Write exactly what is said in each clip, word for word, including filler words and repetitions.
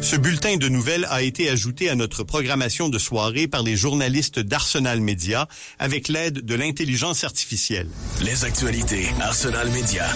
Ce bulletin de nouvelles a été ajouté à notre programmation de soirée par les journalistes d'Arsenal Media avec l'aide de l'intelligence artificielle. Les actualités Arsenal Media.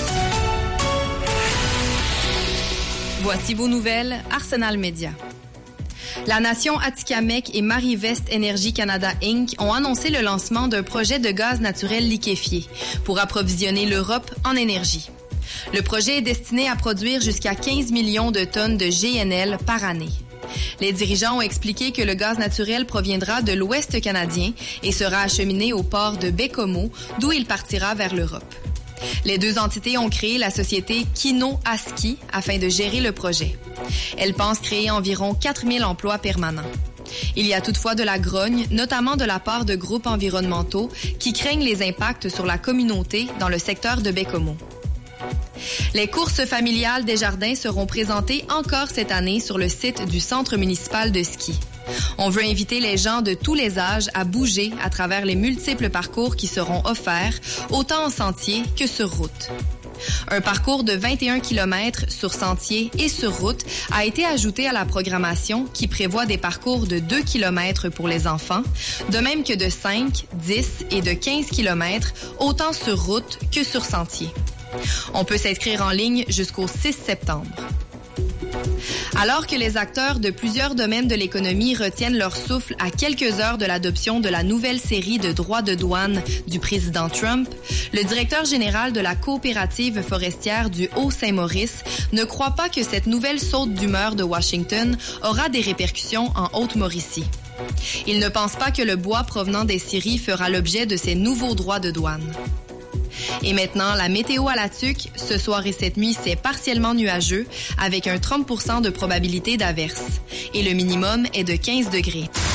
Voici vos nouvelles Arsenal Media. La Nation Atikamekw et Marie-Vest Energy Canada Incorporated ont annoncé le lancement d'un projet de gaz naturel liquéfié pour approvisionner l'Europe en énergie. Le projet est destiné à produire jusqu'à quinze millions de tonnes de G N L par année. Les dirigeants ont expliqué que le gaz naturel proviendra de l'Ouest canadien et sera acheminé au port de Baie-Comeau, d'où il partira vers l'Europe. Les deux entités ont créé la société Kino Aski afin de gérer le projet. Elle pense créer environ quatre mille emplois permanents. Il y a toutefois de la grogne, notamment de la part de groupes environnementaux qui craignent les impacts sur la communauté dans le secteur de Baie-Comeau. Les courses familiales des jardins seront présentées encore cette année sur le site du Centre municipal de ski. On veut inviter les gens de tous les âges à bouger à travers les multiples parcours qui seront offerts, autant en sentier que sur route. Un parcours de vingt et un kilomètres sur sentier et sur route a été ajouté à la programmation qui prévoit des parcours de deux kilomètres pour les enfants, de même que de cinq, dix et de quinze kilomètres, autant sur route que sur sentier. On peut s'inscrire en ligne jusqu'au six septembre. Alors que les acteurs de plusieurs domaines de l'économie retiennent leur souffle à quelques heures de l'adoption de la nouvelle série de droits de douane du président Trump, le directeur général de la coopérative forestière du Haut-Saint-Maurice ne croit pas que cette nouvelle saute d'humeur de Washington aura des répercussions en Haute-Mauricie. Il ne pense pas que le bois provenant des scieries fera l'objet de ces nouveaux droits de douane. Et maintenant, la météo à la tuque. Ce soir et cette nuit, c'est partiellement nuageux avec un trente pour cent de probabilité d'averse. Et le minimum est de quinze degrés.